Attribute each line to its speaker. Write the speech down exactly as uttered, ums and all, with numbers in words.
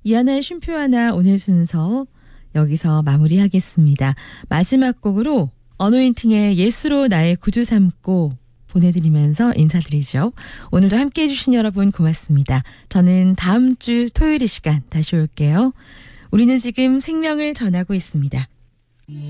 Speaker 1: 이하나 쉼표 하나 오늘 순서 여기서 마무리하겠습니다. 마지막 곡으로 어노인팅의 예수로 나의 구주 삼고 보내드리면서 인사드리죠. 오늘도 함께해 주신 여러분 고맙습니다. 저는 다음 주 토요일 이 시간 다시 올게요. 우리는 지금 생명을 전하고 있습니다.